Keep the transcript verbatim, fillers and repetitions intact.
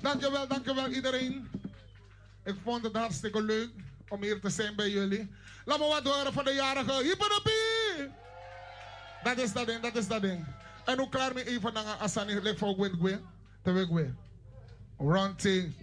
Dankjewel, dankjewel iedereen. Ik vond het hartstikke leuk om hier te zijn bij jullie. Laat me wat horen van de jarige. Hippodopie! Dat is dat ding, dat is dat ding. En hoe klaar me even naar Asani, leg voor Wigwe. Te Wigwe. Round thing.